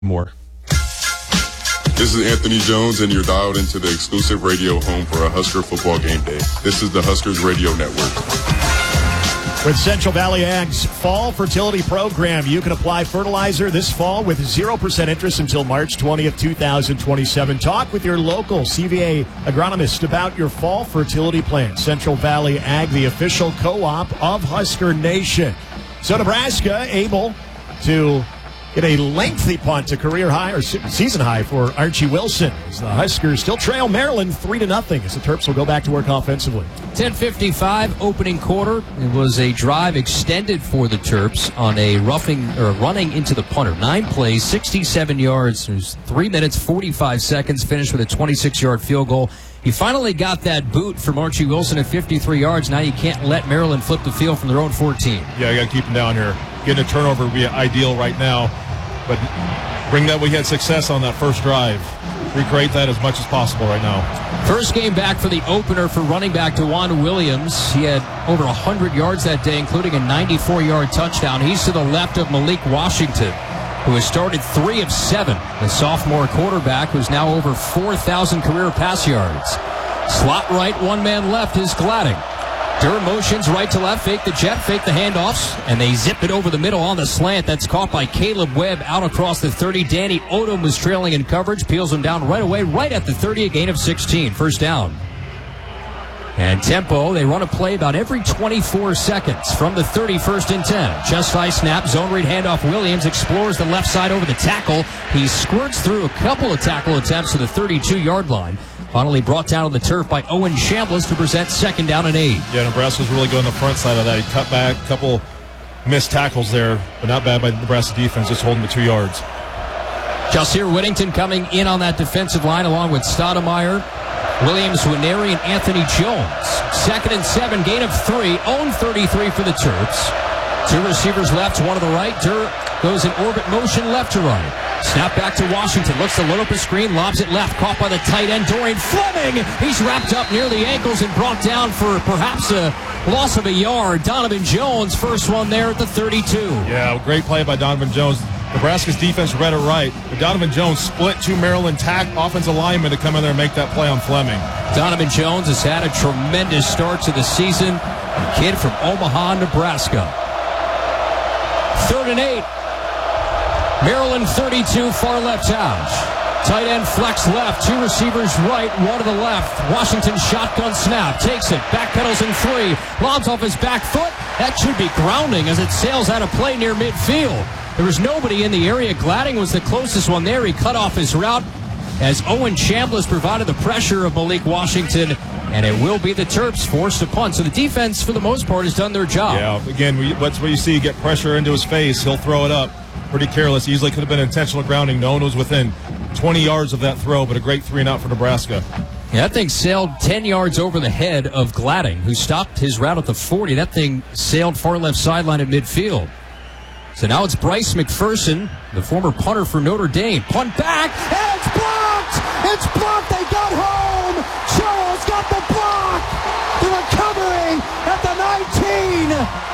more. This is Anthony Jones, and you're dialed into the exclusive radio home for a Husker football game day. This is the Huskers Radio Network. With Central Valley Ag's Fall Fertility Program, you can apply fertilizer this fall with 0% interest until March 20th, 2027. Talk with your local CVA agronomist about your fall fertility plan. Central Valley Ag, the official co-op of Husker Nation. So Nebraska able to get a lengthy punt to career high or season high for Archie Wilson. As the Huskers still trail Maryland 3-0 as the Terps will go back to work offensively. 10:55 opening quarter. It was a drive extended for the Terps on a running into the punter. 9 plays, 67 yards. There's 3 minutes, 45 seconds. Finished with a 26-yard field goal. He finally got that boot from Archie Wilson at 53 yards. Now you can't let Maryland flip the field from their own 14. Yeah, you got to keep him down here. Getting a turnover would be ideal right now, but bring that we had success on that first drive. Recreate that as much as possible right now. First game back for the opener for running back DeJuan Williams. He had over 100 yards that day, including a 94-yard touchdown. He's to the left of Malik Washington, who has started 3 of 7. The sophomore quarterback, who's now over 4,000 career pass yards. Slot right, one man left is Gladding. Durham motions right to left, fake the jet, fake the handoffs, and they zip it over the middle on the slant. That's caught by Caleb Webb out across the 30. Danny Odom was trailing in coverage, peels him down right away, right at the 30, a gain of 16, first down. And tempo, they run a play about every 24 seconds from the 31st and 10. Chest high snap, zone read handoff. Williams explores the left side over the tackle. He squirts through a couple of tackle attempts to the 32-yard line. Finally brought down on the turf by Owen Chambliss to present second down and 8. Yeah, Nebraska's really going the front side of that. He cut back, a couple missed tackles there, but not bad by the Nebraska defense, just holding the 2 yards. Jasir Whittington coming in on that defensive line along with Stoudemire, Williams, Nwaneri, and Anthony Jones. Second and 7, gain of 3, own 33 for the Terps. 2 receivers left, one to the right. Durr goes in orbit motion left to right. Snap back to Washington. Looks to load up a screen. Lobs it left. Caught by the tight end, Dorian Fleming. He's wrapped up near the ankles and brought down for perhaps a loss of a yard. Donovan Jones, first one there at the 32. Yeah, great play by Donovan Jones. Nebraska's defense read it right. But Donovan Jones split 2 Maryland offensive linemen to come in there and make that play on Fleming. Donovan Jones has had a tremendous start to the season. A kid from Omaha, Nebraska. 3rd and 8. Maryland 32, far left hash. Tight end flex left, 2 receivers right, 1 to the left. Washington shotgun snap, takes it, backpedals in 3, lobs off his back foot. That should be grounding as it sails out of play near midfield. There was nobody in the area. Gladding was the closest one there. He cut off his route as Owen Chambliss provided the pressure of Malik Washington, and it will be the Terps forced to punt. So the defense, for the most part, has done their job. Yeah, again, that's what you see. Get pressure into his face. He'll throw it up. Pretty careless. Easily could have been intentional grounding. No one was within 20 yards of that throw, but a great 3-and-out for Nebraska. Yeah, that thing sailed 10 yards over the head of Gladding, who stopped his route at the 40. That thing sailed far left sideline at midfield. So now it's Bryce McPherson, the former punter for Notre Dame. Punt back, and it's blocked! It's blocked! They got home! Charles got the block! The recovery at the 19!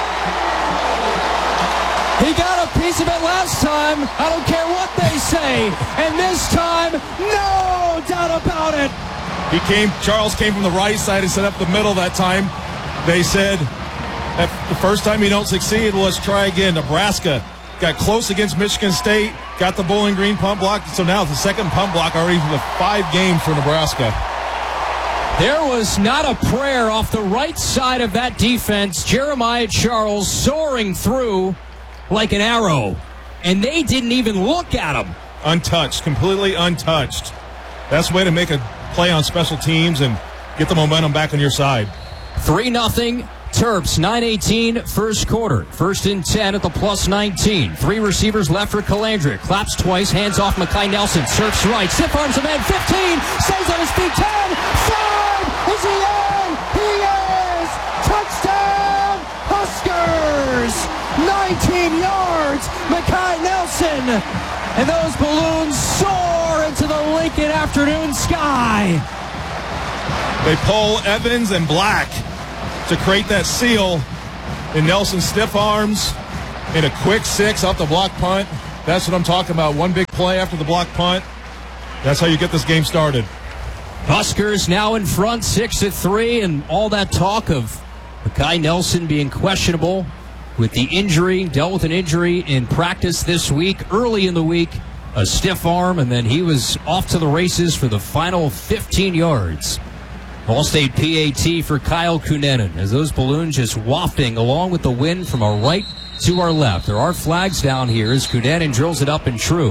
He got a piece of it last time. I don't care what they say. And this time, no doubt about it. Charles came from the right side and set up the middle that time. They said, the first time you don't succeed, well, let's try again. Nebraska got close against Michigan State, got the Bowling Green punt block. So now it's the second punt block already for the 5 games for Nebraska. There was not a prayer off the right side of that defense. Jeremiah Charles soaring through like an arrow, and they didn't even look at him. Untouched, completely untouched. That's the way to make a play on special teams and get the momentum back on your side. 3-0 Terps, 9:18 first quarter. 1st and 10 at the plus 19. 3 receivers left for Calandric. Claps twice, hands off Makai Nelson. Surfs right, stiff arms a man, 15, stays on his feet, 10, 5, is he in? He is! Touchdown, Huskers! 19 yards, Makai Nelson. And those balloons soar into the Lincoln afternoon sky. They pull Evans and Black to create that seal. And Nelson stiff arms in a quick 6 off the block punt. That's what I'm talking about. One big play after the block punt. That's how you get this game started. Huskers now in front, 6-3, and all that talk of Makai Nelson being questionable with the injury, dealt with an injury in practice this week. Early in the week, a stiff arm, and then he was off to the races for the final 15 yards. All-State PAT for Kyle Kunenin as those balloons just wafting along with the wind from our right to our left. There are flags down here as Kunenin drills it up and true.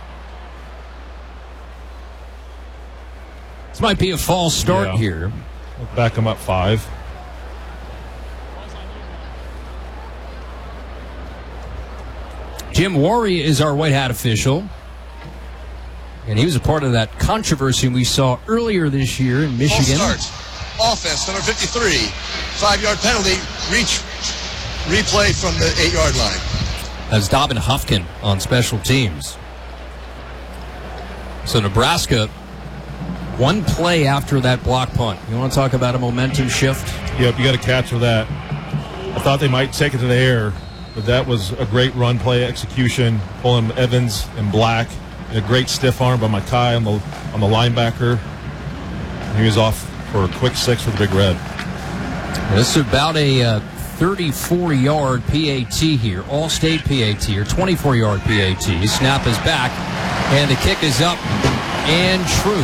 This might be a false start here. We'll back him up 5. Jim Worry is our white hat official. And he was a part of that controversy we saw earlier this year in Michigan. False start. Offense, number 53. 5-yard penalty. Replay from the 8-yard line. That's Dobbin Huffkin on special teams. So Nebraska, one play after that block punt. You want to talk about a momentum shift? Yep, you got to capture that. I thought they might take it to the air, but that was a great run play execution, pulling Evans and Black. A great stiff arm by Makai on the linebacker. He was off for a quick 6 for the Big Red. This is about a 34-yard PAT here, All-State PAT, or 24-yard PAT. Snap is back, and the kick is up and true.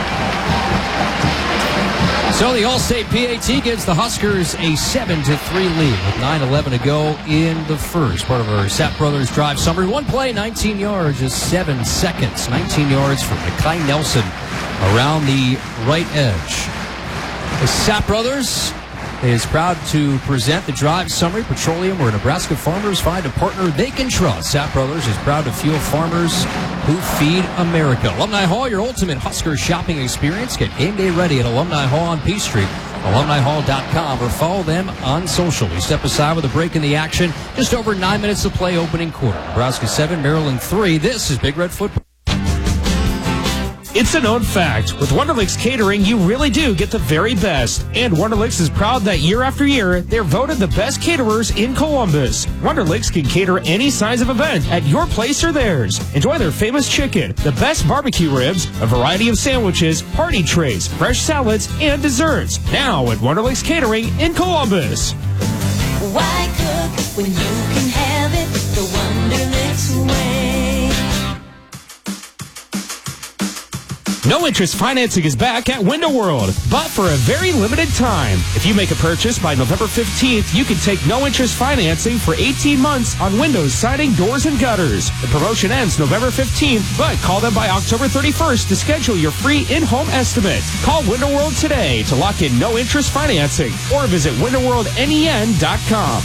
So the All-State PAT gives the Huskers a 7-3 lead with 9:11 to go in the first. Part of our Sapp Brothers drive summary. One play, 19 yards, just 7 seconds. 19 yards for Makai Nelson around the right edge. The Sapp Brothers is proud to present the drive summary. Petroleum, where Nebraska farmers find a partner they can trust. Sapp Brothers is proud to fuel farmers who feed America. Alumni Hall, your ultimate Husker shopping experience. Get game day ready at Alumni Hall on P Street, alumnihall.com, or follow them on social. We step aside with a break in the action. Just over 9 minutes to play opening quarter. Nebraska 7, Maryland 3. This is Big Red Football. It's a known fact. With Wonderlicks Catering, you really do get the very best. And Wonderlicks is proud that year after year, they're voted the best caterers in Columbus. Wonderlicks can cater any size of event at your place or theirs. Enjoy their famous chicken, the best barbecue ribs, a variety of sandwiches, party trays, fresh salads, and desserts. Now at Wonderlicks Catering in Columbus. Why cook when you can have it the Wonderlicks way? No interest financing is back at Window World, but for a very limited time. If you make a purchase by November 15th, you can take no interest financing for 18 months on windows, siding, doors, and gutters. The promotion ends November 15th, but call them by October 31st to schedule your free in-home estimate. Call Window World today to lock in no interest financing or visit windowworldnen.com.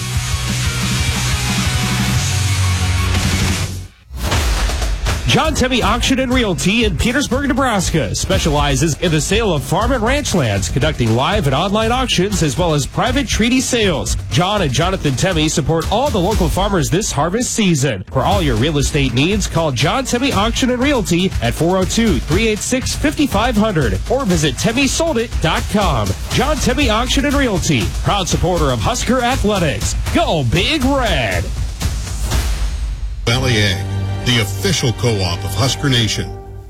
John Temme Auction and Realty in Petersburg, Nebraska specializes in the sale of farm and ranch lands, conducting live and online auctions as well as private treaty sales. John and Jonathan Temme support all the local farmers this harvest season. For all your real estate needs, call John Temme Auction and Realty at 402-386-5500 or visit TemmeSoldIt.com. John Temme Auction and Realty, proud supporter of Husker Athletics. Go Big Red! Valley Ag, the official co-op of Husker Nation.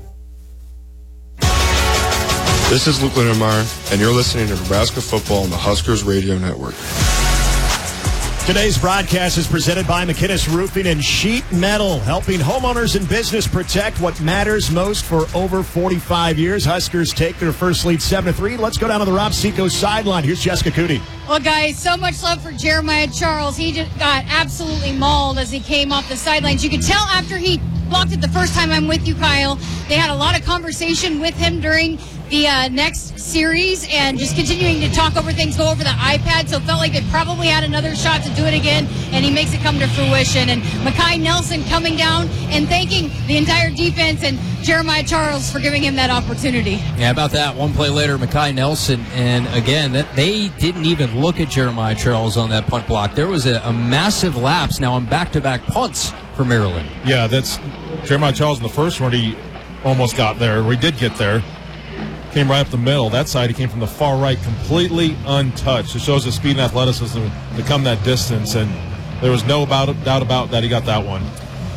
This is Luke Lindenmeyer, and you're listening to Nebraska Football on the Huskers Radio Network. Today's broadcast is presented by McInnes Roofing and Sheet Metal, helping homeowners and business protect what matters most for over 45 years. Huskers take their first lead 7-3. Let's go down to the Rob Seco sideline. Here's Jessica Cootie. Well, guys, so much love for Jeremiah Charles. He just got absolutely mauled as he came off the sidelines. You could tell after he blocked it the first time. I'm with you, Kyle. They had a lot of conversation with him during the next series and just continuing to talk over things, go over the iPad, so it felt like they probably had another shot to do it again, and he makes it come to fruition. And Makai Nelson coming down and thanking the entire defense and Jeremiah Charles for giving him that opportunity. Yeah, about that. One play later, Makai Nelson, and again, they didn't even look at Jeremiah Charles on that punt block. There was a massive lapse now on back-to-back punts for Maryland. Yeah, that's Jeremiah Charles in the first one. He almost got there. We did get there. Came right up the middle. That side, he came from the far right, completely untouched. It shows his speed and athleticism to come that distance, and there was no doubt about that he got that one.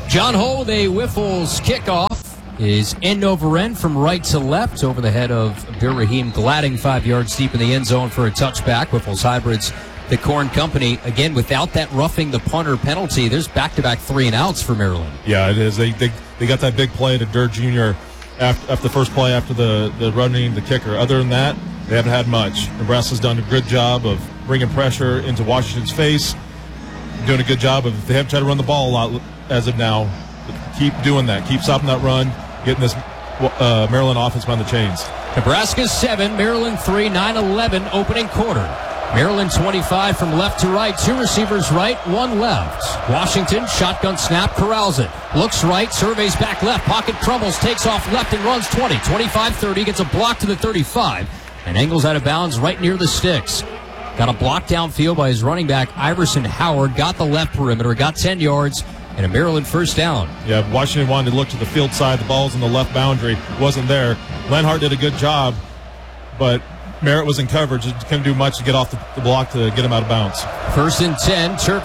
John Ho with a Wiffles kickoff is end over end from right to left over the head of Abdur-Rahim Gladding, 5 yards deep in the end zone for a touchback. Wiffles Hybrids, the Corn Company, again, without that roughing the punter penalty, there's back-to-back 3-and-outs for Maryland. Yeah, it is. They got that big play to Durr Jr. after the first play after the running the kicker. Other than that, they haven't had much. Nebraska's done a good job of bringing pressure into Washington's face, doing a good job of, they haven't tried to run the ball a lot as of now. Keep doing that. Keep stopping that run, getting this Maryland offense behind the chains. Nebraska 7, Maryland 3, 9-11 opening quarter. Maryland 25 from left to right, 2 receivers right, 1 left. Washington, shotgun snap, corrals it. Looks right, surveys back left, pocket crumbles, takes off left and runs 20, 25-30, gets a block to the 35, and angles out of bounds right near the sticks. Got a block downfield by his running back, Iverson Howard, got the left perimeter, got 10 yards, and a Maryland first down. Yeah, Washington wanted to look to the field side, the ball's on the left boundary, wasn't there. Lenhart did a good job, but Merritt was in coverage. It couldn't do much to get off the block to get him out of bounds. First and 10, Terp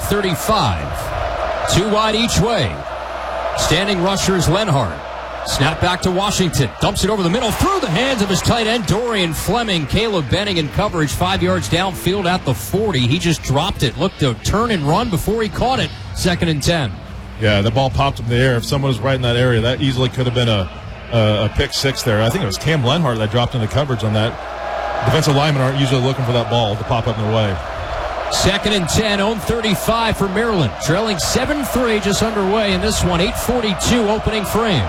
35. 2 wide each way. Standing rushers Lenhart. Snap back to Washington. Dumps it over the middle through the hands of his tight end, Dorian Fleming. Caleb Benning in coverage 5 yards downfield at the 40. He just dropped it. Looked to turn and run before he caught it. 2nd and 10. Yeah, the ball popped up in the air. If someone was right in that area, that easily could have been a pick 6 there. I think it was Cam Lenhart that dropped into coverage on that. Defensive linemen aren't usually looking for that ball to pop up in their way. 2nd and 10, own 35 for Maryland. Trailing 7-3, just underway in this one. 8:42 opening frame.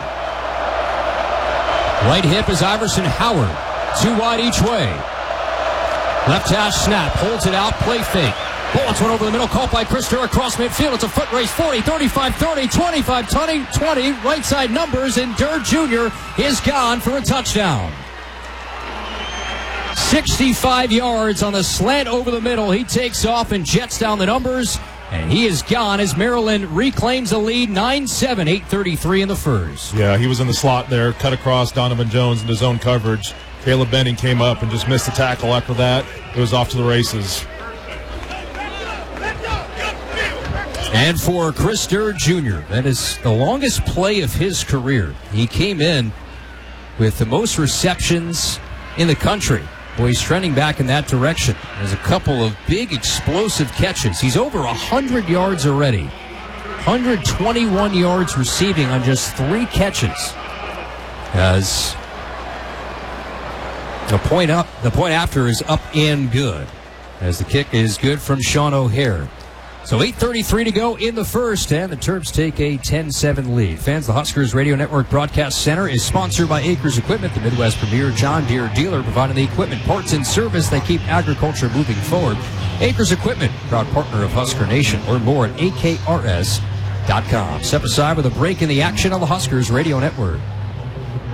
Right hip is Iverson Howard. 2 wide each way. Left hash snap, holds it out, play fake. Bullets went over the middle, caught by Chris Durr across midfield. It's a foot race, 40, 35, 30, 25, 20. Right side numbers, and Durr Jr. is gone for a touchdown. 65 yards on the slant over the middle. He takes off and jets down the numbers, and he is gone as Maryland reclaims the lead 9-7, 8:33 in the first. Yeah, he was in the slot there, cut across Donovan Jones into zone coverage. Caleb Benning came up and just missed the tackle after that. It was off to the races. And for Chris Durr Jr., that is the longest play of his career. He came in with the most receptions in the country. Well, he's trending back in that direction. There's a couple of big explosive catches. He's over 100 yards already. 121 yards receiving on just 3 catches. As the point after is up and good. As the kick is good from Sean O'Hare. So 8:33 to go in the first, and the Terps take a 10-7 lead. Fans, the Huskers Radio Network Broadcast Center is sponsored by Acres Equipment, the Midwest premier John Deere dealer, providing the equipment, parts, and service that keep agriculture moving forward. Acres Equipment, proud partner of Husker Nation. Learn more at akrs.com. Step aside with a break in the action on the Huskers Radio Network.